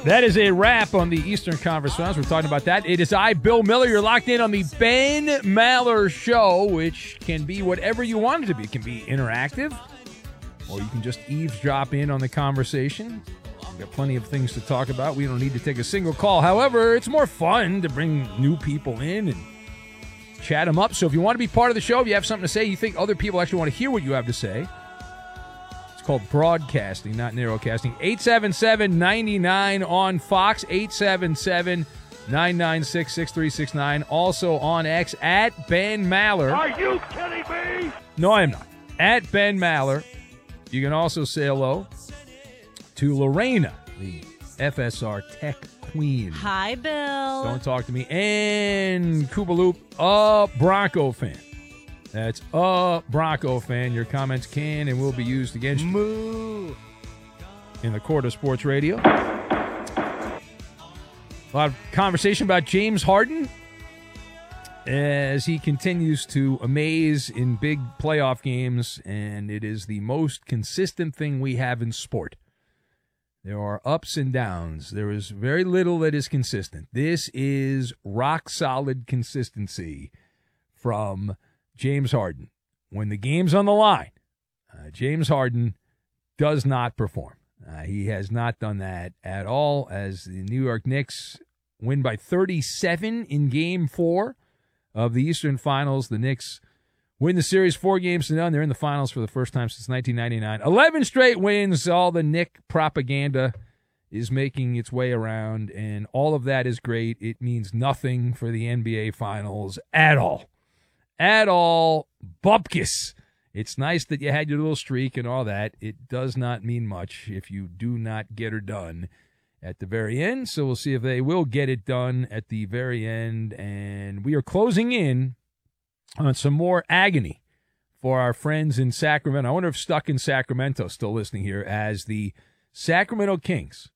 That is a wrap on the Eastern Conference Finals. We're talking about that. It is I, Bill Miller. You're locked in on the Ben Maller Show, which can be whatever you want it to be. It can be interactive, or you can just eavesdrop in on the conversation. We've got plenty of things to talk about. We don't need to take a single call. However, it's more fun to bring new people in and chat them up. So if you want to be part of the show, if you have something to say, you think other people actually want to hear what you have to say, called broadcasting, not narrowcasting. 877-99 on Fox, 877-996-6369. Also on X, at Ben Maller. Are you kidding me? No, I am not. At Ben Maller. You can also say hello to Lorena, the FSR Tech Queen. Hi, Bill. Don't talk to me. And Koopaloop, a Bronco fan. That's a Bronco fan. Your comments can and will be used against you. Moo. In the court of sports radio. A lot of conversation about James Harden as he continues to amaze in big playoff games, and it is the most consistent thing we have in sport. There are ups and downs. There is very little that is consistent. This is rock-solid consistency from James Harden. When the game's on the line, James Harden does not perform. He has not done that at all as the New York Knicks win by 37 in Game 4 of the Eastern Finals. The Knicks win the series 4-0. They're in the finals for the first time since 1999. 11 straight wins. All the Knick propaganda is making its way around, and all of that is great. It means nothing for the NBA Finals at all. At all, bupkis. It's nice that you had your little streak and all that. It does not mean much if you do not get her done at the very end. So we'll see if they will get it done at the very end. And we are closing in on some more agony for our friends in Sacramento. I wonder if Stuck in Sacramento still listening here, as the Sacramento Kings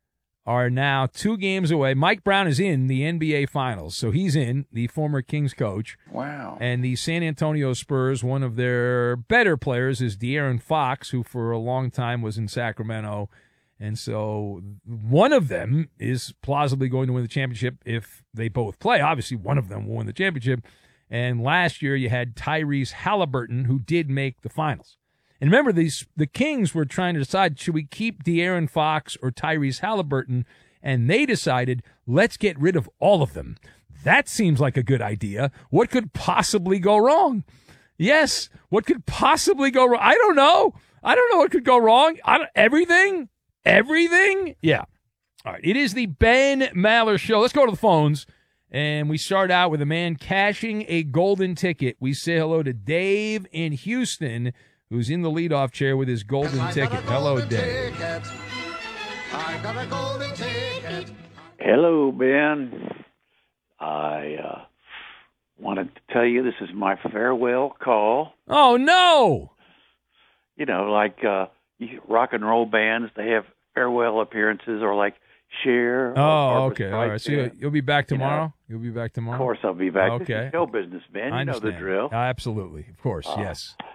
are now 2 games away. Mike Brown is in the NBA Finals, so he's in, the former Kings coach. Wow. And the San Antonio Spurs, one of their better players is De'Aaron Fox, who for a long time was in Sacramento. And so one of them is plausibly going to win the championship if they both play. Obviously, one of them will win the championship. And last year you had Tyrese Halliburton, who did make the finals. And remember, the Kings were trying to decide, should we keep De'Aaron Fox or Tyrese Halliburton? And they decided, let's get rid of all of them. That seems like a good idea. What could possibly go wrong? Yes, what could possibly go wrong? I don't know. I don't know what could go wrong. Everything? Everything? Yeah. All right, it is the Ben Maller Show. Let's go to the phones. And we start out with a man cashing a golden ticket. We say hello to Dave in Houston, who's in the leadoff chair with his golden ticket. Hello, Dave. I got a golden ticket. Hello, Ben. I wanted to tell you this is my farewell call. Oh, no. You know, like rock and roll bands, they have farewell appearances, or like Cher. Oh, okay. All right. So you'll be back tomorrow? You'll be back tomorrow? Of course I'll be back. Okay. This is show business, Ben. I You know understand. the drill. Absolutely. Of course, yes.